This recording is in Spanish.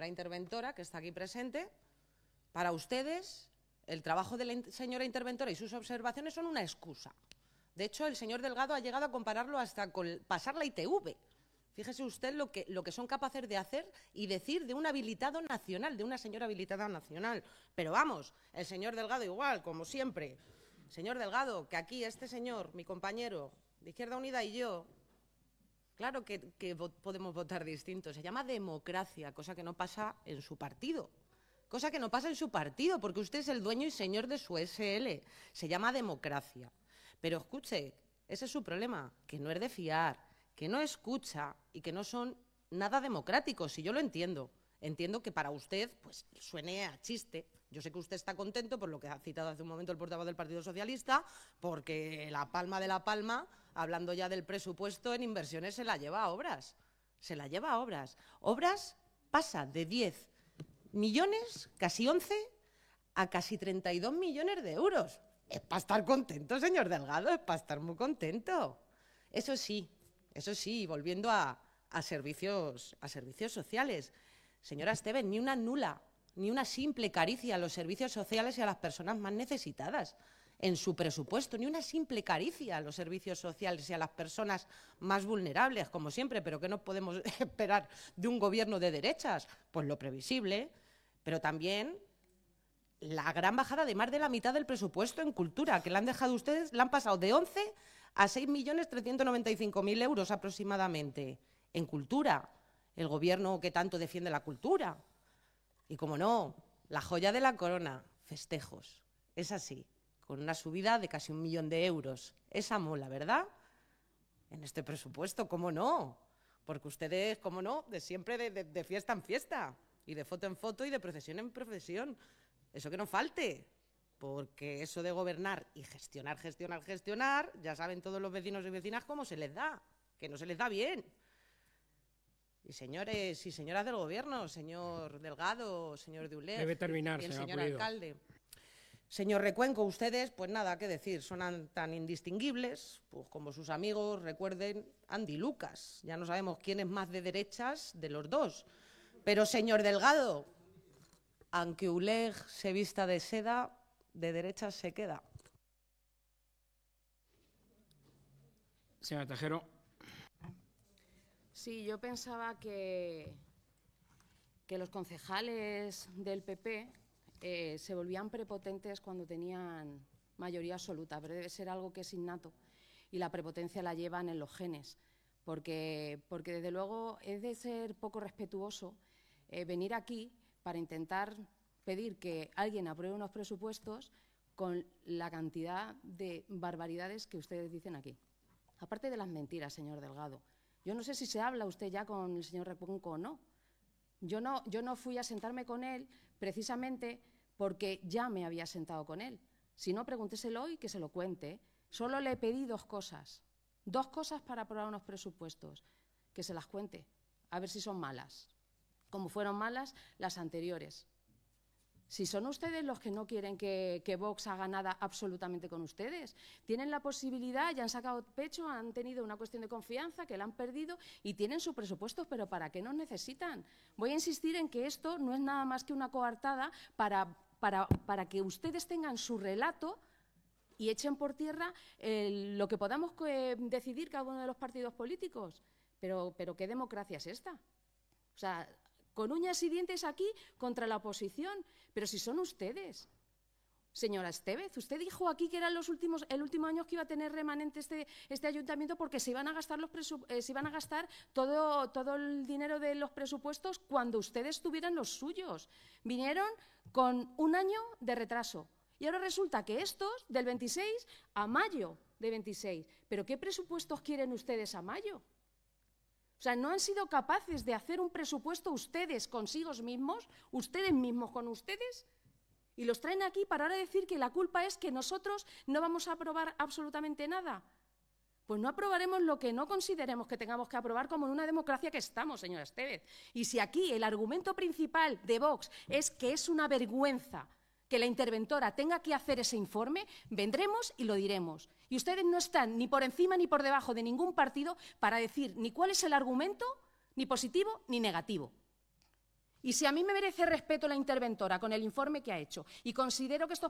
señora interventora, que está aquí presente, para ustedes el trabajo de la señora interventora y sus observaciones son una excusa. De hecho, el señor Delgado ha llegado a compararlo hasta con pasar la ITV. Fíjese usted lo que son capaces de hacer y decir de un habilitado nacional, de una señora habilitada nacional. Pero vamos, el señor Delgado igual, como siempre. Señor Delgado, que aquí este señor, mi compañero de Izquierda Unida y yo, claro que podemos votar distinto. Se llama democracia, cosa que no pasa en su partido. Cosa que no pasa en su partido, porque usted es el dueño y señor de su SL. Se llama democracia. Pero escuche, ese es su problema, que no es de fiar, que no escucha y que no son nada democráticos. Y yo lo entiendo. Entiendo que para usted pues suene a chiste. Yo sé que usted está contento por lo que ha citado hace un momento el portavoz del Partido Socialista, porque la palma de la palma, hablando ya del presupuesto en inversiones, se la lleva a obras. Se la lleva a obras. Obras pasa de 10 millones, casi 11, a casi 32 millones de euros. Es para estar contento, señor Delgado, es para estar muy contento. Eso sí, volviendo a servicios sociales. Señora Esteves, ni una nula, ni una simple caricia a los servicios sociales y a las personas más necesitadas en su presupuesto, ni una simple caricia a los servicios sociales y a las personas más vulnerables, como siempre. ¿Pero qué nos podemos esperar de un gobierno de derechas? Pues lo previsible, pero también la gran bajada de más de la mitad del presupuesto en cultura, que le han dejado ustedes, la han pasado de 11 a 6.395.000 euros aproximadamente en cultura. El gobierno que tanto defiende la cultura. Y, como no, la joya de la corona, festejos. Es así, con una subida de casi 1 millón de euros. Esa mola, ¿verdad? En este presupuesto, ¿cómo no? Porque ustedes, ¿cómo no?, de siempre de fiesta en fiesta, y de foto en foto y de procesión en procesión. Eso que no falte, porque eso de gobernar y gestionar, ya saben todos los vecinos y vecinas cómo se les da, que no se les da bien. Y señores y señoras del Gobierno, señor Delgado, señor de Uler, debe terminar, y el señor Pulido. alcalde. Señor Recuenco, ustedes, pues nada, qué decir, son tan indistinguibles, pues como sus amigos, recuerden, Andy Lucas. Ya no sabemos quién es más de derechas de los dos. Pero, señor Delgado, aunque Uleg se vista de seda, de derechas se queda. Señora Tejero. Sí, yo pensaba que los concejales del PP se volvían prepotentes cuando tenían mayoría absoluta, pero debe ser algo que es innato y la prepotencia la llevan en los genes, porque desde luego es de ser poco respetuoso venir aquí para intentar pedir que alguien apruebe unos presupuestos con la cantidad de barbaridades que ustedes dicen aquí. Aparte de las mentiras, señor Delgado. Yo no sé si se habla usted ya con el señor Recuenco o no. Yo no fui a sentarme con él precisamente porque ya me había sentado con él. Si no, pregúnteselo y que se lo cuente. Solo le pedí dos cosas para aprobar unos presupuestos. Que se las cuente, a ver si son malas, como fueron malas las anteriores. Si son ustedes los que no quieren que Vox haga nada absolutamente con ustedes, tienen la posibilidad, ya han sacado pecho, han tenido una cuestión de confianza que la han perdido y tienen su presupuesto, pero ¿para qué nos necesitan? Voy a insistir en que esto no es nada más que una coartada para que ustedes tengan su relato y echen por tierra lo que podamos decidir cada uno de los partidos políticos. Pero ¿qué democracia es esta? O sea, con uñas y dientes aquí contra la oposición. Pero si son ustedes. Señora Esteves, usted dijo aquí que eran el último año que iba a tener remanente este ayuntamiento porque se iban a gastar todo el dinero de los presupuestos cuando ustedes tuvieran los suyos. Vinieron con un año de retraso. Y ahora resulta que estos, del 26 a mayo de 26. ¿Pero qué presupuestos quieren ustedes a mayo? O sea, ¿no han sido capaces de hacer un presupuesto ustedes consigo mismos, ustedes mismos con ustedes? Y los traen aquí para ahora decir que la culpa es que nosotros no vamos a aprobar absolutamente nada. Pues no aprobaremos lo que no consideremos que tengamos que aprobar, como en una democracia que estamos, señora Esteves. Y si aquí el argumento principal de Vox es que es una vergüenza que la interventora tenga que hacer ese informe, vendremos y lo diremos. Y ustedes no están ni por encima ni por debajo de ningún partido para decir ni cuál es el argumento, ni positivo ni negativo. Y si a mí me merece respeto la interventora con el informe que ha hecho y considero que estos